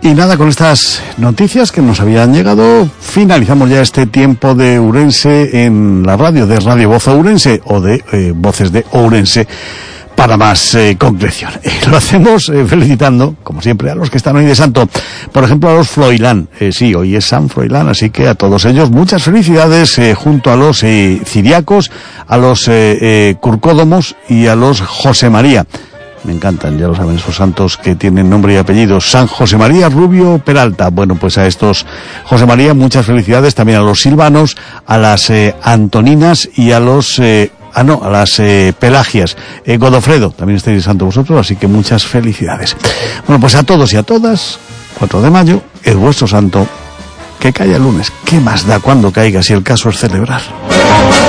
Y nada, con estas noticias que nos habían llegado, finalizamos ya este tiempo de Ourense en la radio, de Radio Voz Ourense, o de Voces de Ourense, para más concreción. Lo hacemos felicitando, como siempre, a los que están hoy de santo. Por ejemplo, a los Froilán. Sí, hoy es San Froilán, así que a todos ellos muchas felicidades, junto a los ciriacos, a los curcódomos y a los José María. Me encantan, ya lo saben, esos santos que tienen nombre y apellido. San José María Rubio Peralta. Bueno, pues a estos José María muchas felicidades, también a los silvanos, a las antoninas y a los a las Pelagias. Godofredo, también estáis de santo vosotros, así que muchas felicidades. Bueno, pues a todos y a todas, 4 de mayo, es vuestro santo. Que caiga el lunes, ¿qué más da cuando caiga si el caso es celebrar?